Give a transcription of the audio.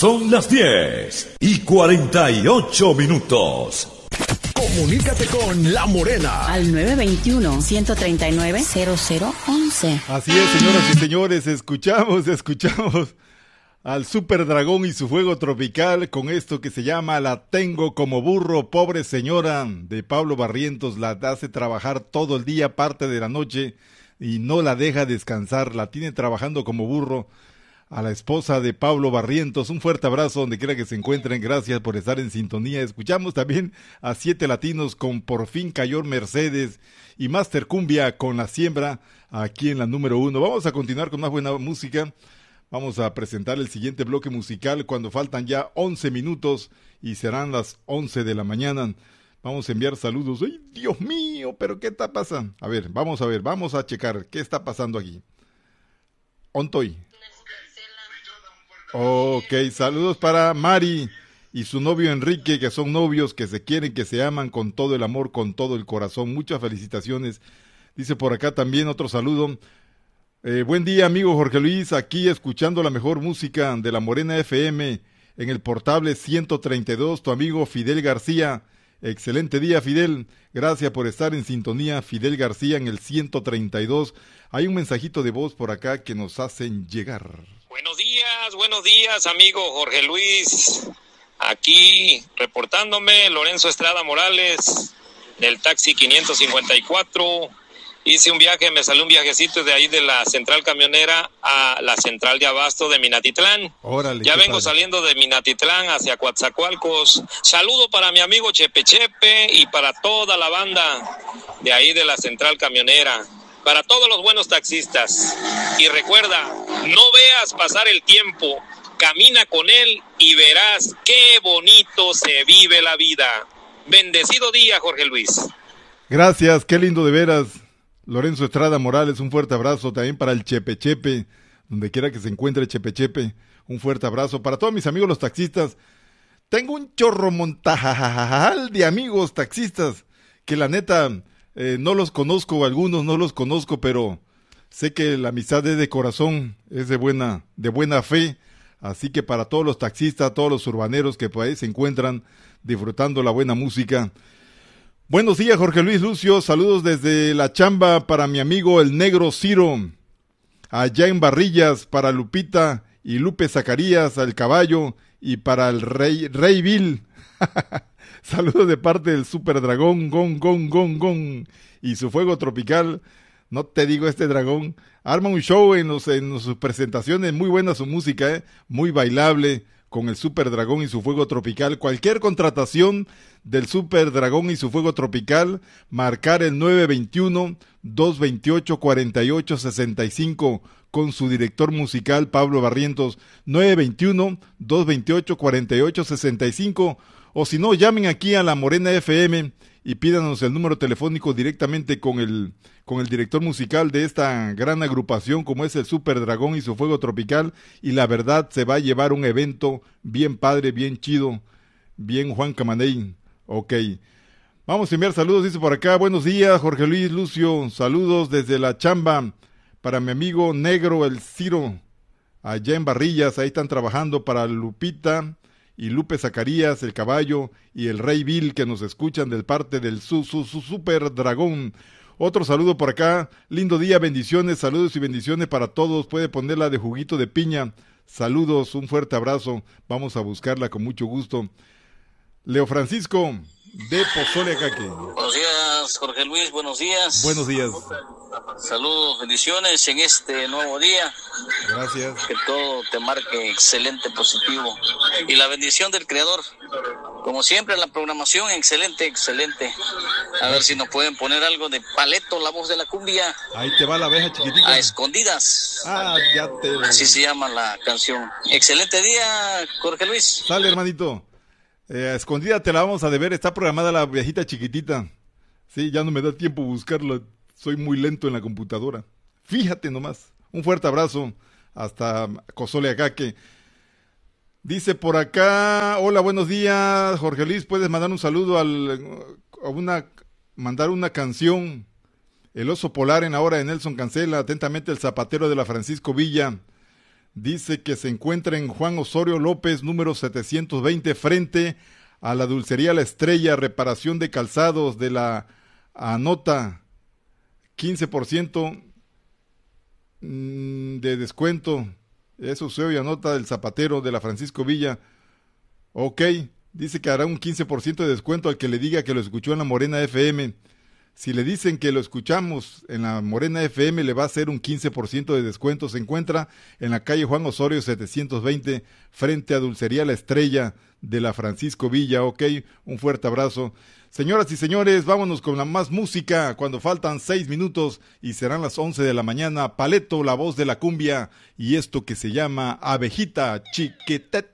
Son las 10:48. Comunícate con La Morena al 921-139-0011. Así es, señoras y señores, escuchamos al Super Dragón y su fuego tropical con esto que se llama La tengo como burro, pobre señora, de Pablo Barrientos. La hace trabajar todo el día, parte de la noche, y no la deja descansar, la tiene trabajando como burro. A la esposa de Pablo Barrientos, un fuerte abrazo donde quiera que se encuentren, gracias por estar en sintonía. Escuchamos también a 7 Latinos con Por fin cayó Mercedes y Master Cumbia con La Siembra, aquí en la número 1. Vamos a continuar con más buena música. Vamos a presentar el siguiente bloque musical cuando faltan ya 11 minutos y serán las 11 de la mañana. Vamos a enviar saludos. ¡Ay, Dios mío! ¿Pero qué está pasando? A ver, vamos a checar qué está pasando aquí. Ontoy. Ok, saludos para Mari y su novio Enrique, que son novios, que se quieren, que se aman con todo el amor, con todo el corazón. Muchas felicitaciones. Dice por acá también otro saludo. Buen día, amigo Jorge Luis, aquí escuchando la mejor música de La Morena FM en el portable 132, tu amigo Fidel García. Excelente día, Fidel. Gracias por estar en sintonía, Fidel García, en el 132. Hay un mensajito de voz por acá que nos hacen llegar. Buenos días, amigo Jorge Luis. Aquí reportándome, Lorenzo Estrada Morales, del taxi 554. Hice un viaje, me salió un viajecito de ahí de la central camionera a la central de abasto de Minatitlán. Órale, ya vengo padre. Saliendo de Minatitlán hacia Coatzacoalcos. Saludo para mi amigo Chepe Chepe y para toda la banda de ahí de la central camionera. Para todos los buenos taxistas. Y recuerda, no veas pasar el tiempo, camina con él y verás qué bonito se vive la vida. Bendecido día, Jorge Luis. Gracias, qué lindo de veras. Lorenzo Estrada Morales, un fuerte abrazo también para el Chepe Chepe, donde quiera que se encuentre Chepe Chepe. Un fuerte abrazo para todos mis amigos los taxistas. Tengo un chorro montajal de amigos taxistas que la neta... no los conozco, algunos no los conozco, pero sé que la amistad es de corazón, es de buena fe, así que para todos los taxistas, todos los urbaneros que por ahí se encuentran disfrutando la buena música. Buenos días, Jorge Luis Lucio, saludos desde la chamba para mi amigo el Negro Ciro, allá en Barrillas, para Lupita y Lupe Zacarías, al Caballo, y para el Rey Bill. Saludos de parte del Super Dragón, gong, y su fuego tropical. No te digo, este dragón arma un show en sus presentaciones, muy buena su música, muy bailable, con el Super Dragón y su fuego tropical. Cualquier contratación del Super Dragón y su fuego tropical, marcar el 921-228-4865 con su director musical Pablo Barrientos, 921-228-4865. O si no, llamen aquí a La Morena FM y pídanos el número telefónico directamente con el director musical de esta gran agrupación como es el Super Dragón y su fuego tropical. Y la verdad, se va a llevar un evento bien padre, bien chido, bien Juan Camaney. Ok. Vamos a enviar saludos, dice por acá. Buenos días, Jorge Luis Lucio. Saludos desde la chamba para mi amigo Negro, el Ciro, allá en Barrillas. Ahí están trabajando para Lupita y Lupe Zacarías, el Caballo y el Rey Bill, que nos escuchan del parte del su Super Dragón. Otro saludo por acá, lindo día, bendiciones, saludos y bendiciones para todos. Puede ponerla de juguito de piña. Saludos, un fuerte abrazo, vamos a buscarla con mucho gusto. Leo Francisco, de Pozole Acaque. Buenos días, Jorge Luis, buenos días. Buenos días. Saludos, bendiciones en este nuevo día. Gracias. Que todo te marque excelente, positivo. Y la bendición del Creador. Como siempre, la programación excelente. A ver si nos pueden poner algo de Paleto, la voz de la cumbia. Ahí te va la abeja chiquitita. A escondidas. Ya te... Así se llama la canción. Excelente día, Jorge Luis. Sale, hermanito. A escondida te la vamos a deber. Está programada la viejita chiquitita. Sí, ya no me da tiempo buscarla. Soy muy lento en la computadora. Fíjate nomás. Un fuerte abrazo hasta Pozole Acaque. Dice por acá, hola, buenos días, Jorge Luis, puedes mandar un saludo mandar una canción, El Oso Polar en la hora de Nelson Cancela, atentamente el zapatero de la Francisco Villa, Dice que se encuentra en Juan Osorio López, número 720, frente a la Dulcería La Estrella, reparación de calzados de la Anota, 15% de descuento. Eso se oye, Anota del Zapatero de la Francisco Villa. Ok, dice que hará un 15% de descuento al que le diga que lo escuchó en la Morena FM. Si le dicen que lo escuchamos en la Morena FM, le va a hacer un 15% de descuento. Se encuentra en la calle Juan Osorio 720, frente a Dulcería La Estrella de la Francisco Villa. Ok, un fuerte abrazo. Señoras y señores, vámonos con la más música cuando faltan 6 minutos y serán las 11 de la mañana. Paleto, la voz de la cumbia, y esto que se llama Abejita Chiquiteta.